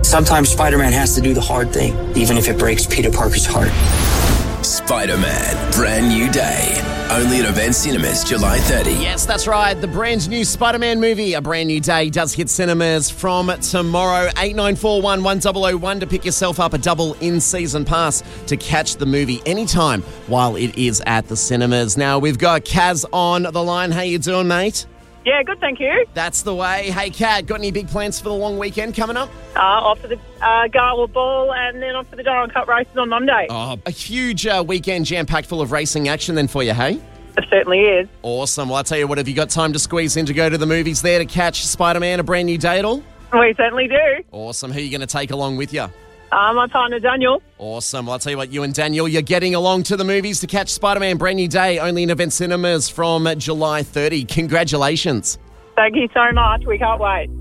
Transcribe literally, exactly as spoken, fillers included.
Sometimes Spider-Man has to do the hard thing, even if it breaks Peter Parker's heart. Spider-Man, brand new day. Only at Event Cinemas, July thirtieth. Yes, that's right. The brand new Spider-Man movie, A Brand New Day, does hit cinemas from tomorrow. eight nine four one, one zero zero one to pick yourself up a double in-season pass to catch the movie anytime while it is at the cinemas. Now, we've got Kaz on the line. How you doing, mate? Yeah, good, thank you. That's the way. Hey, Kat, got any big plans for the long weekend coming up? Uh, off to the uh, Garwell Ball and then off to the Darwin Cup races on Monday. Oh, a huge uh, weekend jam-packed full of racing action then for you, hey? It certainly is. Awesome. Well, I'll tell you what, have you got time to squeeze in to go to the movies there to catch Spider-Man, A Brand New Day at all? We certainly do. Awesome. Who are you going to take along with you? Uh, my partner, Daniel. Awesome. Well, I'll tell you what, you and Daniel, you're getting along to the movies to catch Spider-Man, Brand New Day, only in Event Cinemas from July thirtieth. Congratulations. Thank you so much. We can't wait.